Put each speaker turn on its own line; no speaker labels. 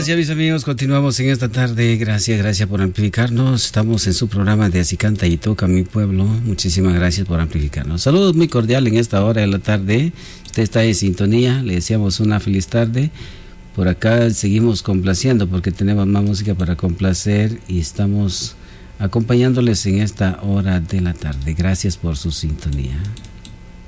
ya mis amigos, continuamos en esta tarde. Gracias por amplificarnos. Estamos en su programa de Así Canta y Toca Mi Pueblo. Muchísimas gracias por amplificarnos. Saludos muy cordiales en esta hora de la tarde. Usted está en sintonía, le deseamos una feliz tarde. Por acá seguimos complaciendo porque tenemos más música para complacer y estamos acompañándoles en esta hora de la tarde. Gracias por su sintonía.